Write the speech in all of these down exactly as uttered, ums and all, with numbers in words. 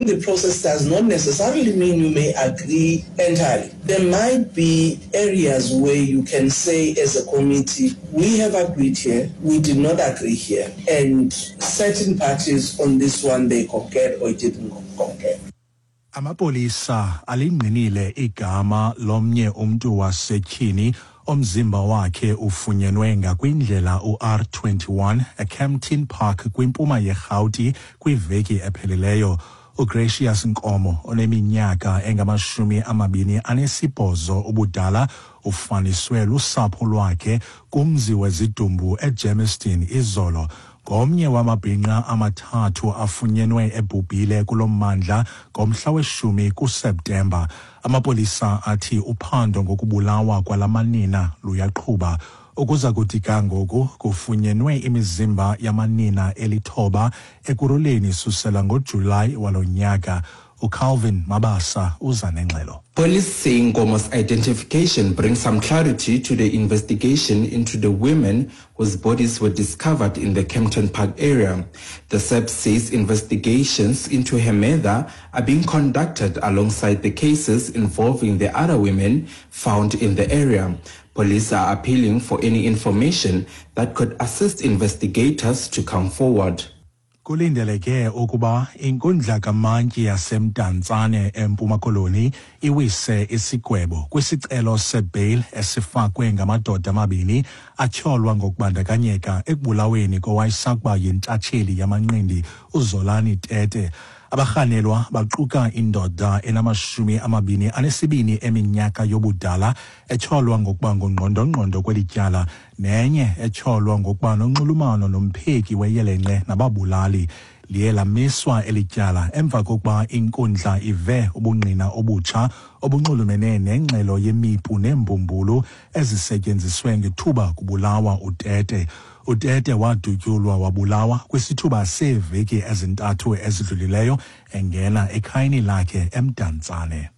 the process does not necessarily mean you may agree entirely. There might be areas where you can say as a committee, we have agreed here, we did not agree here, and certain parties on this one, they concurred or didn't concur. Amapolisa alingqinile igama lomnye umntu wasetyhini omzimba wakhe ufunyenwe ngakwindlela u R twenty-one eCampton Park kwimpuma yeRhawuti kwiveki ephelileyo. uGracious Nkomo oneminyaka engamashumi amabini anesibhozo ubudala ufaniswe lusapho lwakhe kumzi wezidumbu eGermiston izolo. Ngomnye wamabhinqa amathathu afunyenwe ebhubhile kulommandla ngomhla weshumi kuSeptemba. Amapolisa athi uphando ngokubulawa kwalamanina luyaqhuba. Ukuza kuthi kangoku kufunyenwe imizimba yamanina elithoba ekuruleni susela ngoJulayi walonyaka. uCalvin Mabasa uza nengxelo. Police say Nkomo's identification brings some clarity to the investigation into the women whose bodies were discovered in the Campton Park area. The S A P says investigations into her murder are being conducted alongside the cases involving the other women found in the area. Police are appealing for any information that could assist investigators to come forward. Kulindeleke ukuba inkundla kamantyi yasemdantsane eMpuma Koloni iwise isigwebo kwisicelo sebail esifakwe ngamadoda amabini atyholwa ngokubandakanyeka ekubulaweni kowayesakuba yintshatsheli yamanqindi uZolani Tete. Abarhanelwa baquka indoda enamashumi amabini anesibini eminyaka yobudala etyholwa ngokuba ngongqondongqondo kwelityala nenye etyholwa ngokuba nonxulumano nompheki weyelenqe nababulali. Liye lamiswa elityala emva kokuba inkundla ive ubungqina obutsha obunxulumene nengxelo yemipu nembumbulu ezisetyenziswe ngethuba kubulawa uTete. uTete wadutyulwa wabulawa kwisithuba seveki ezintathu ezidlulileyo engena ekhayini lakhe emdantsane.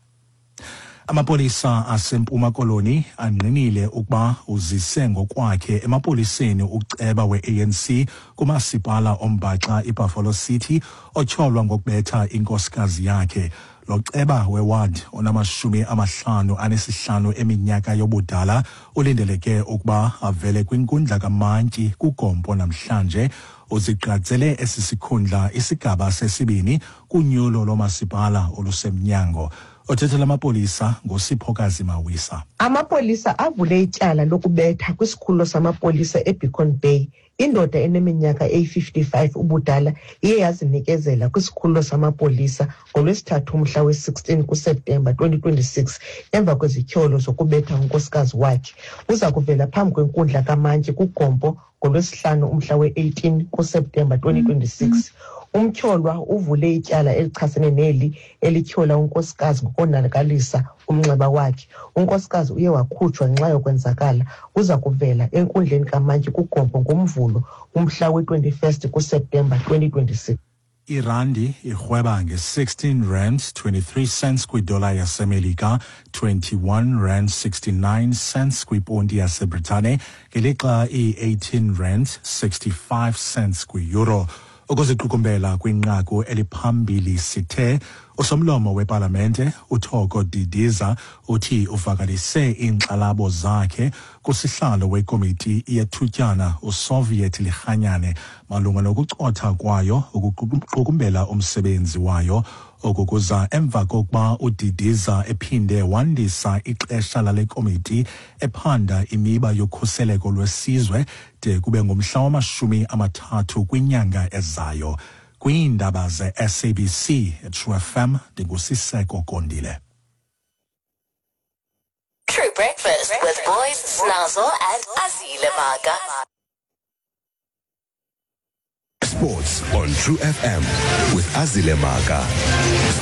Amapolisa aseMpuma Koloni angqinile ukuba uzise ngokwakhe emapoliseni uceba we-A N C kumasipala ombaxa iBuffalo City otyholwa ngokubetha inkosikazi yakhe. Lo ceba weward onamashumi amahlanu anesihlanu eminyaka yobudala ulindeleke ukuba avele kwinkundla kamantyi kuGompo namhlanje. Uziqatsele esi sikhundla isigaba sesibini kunyulo lomasipala olusemnyango. Othethela amapolisa ngoSiphokazi Mawisa. Amapolisa avule ityala lokubetha kwisikhululo samapolisa eBeacon Bay. Indoda eneminyaka eyi-fifty-five ubudala iye yazinikezela kwisikhululo samapolisa ngolwesithathu umhla we-sixteen kuSeptemba twenty twenty-six emva kwezityholo zokubetha unkosikazi wakhe. Uza kuvela phambi kwenkundla kamantyi kuGompo ngolwesihlanu umhla we-eighteen kuSeptemba twenty twenty-six. Umtyholwa uvule ityala elichasene neli elityhola unkosikazi ngokonakalisa umnxeba wakhe. Unkosikazi uye wakhutshwa ngenxa yokwenzakala. Uza kuvela enkundleni kamantyi kuGompo ngomvulo umhla we-twenty-first kuSeptemba twenty twenty-six. Irandi irhweba nge-sixteen rand twenty-three cents kwidola yaseMelika, twenty-one rand sixty-nine cents kwiponti yaseBritane, ngelixa i-eighteen rand sixty-five cents kwi-euro. Ukuziqukumbela kwinqaku eliphambili sithe usomlomo wepalamente uThoko Didiza uthi uvakalise inkxalabo zakhe kusihlalo wekomiti yethutyana uSoviet Lirhanyane malunga nokucotha kwayo ukuqukumbela umsebenzi wayo. Okukuza emva kokuba uDidiza ephinde wandisa ixesha lale komiti ephanda imiba yokhuseleko lwesizwe de kube ngomhla wamashumi amathathu kwinyanga ezayo. Kwiindaba ze-S A B C True F M ndingusiseko Kondile. True Breakfast with Boys Snazo and Azile Maga. Sports on True F M with Azile Maga.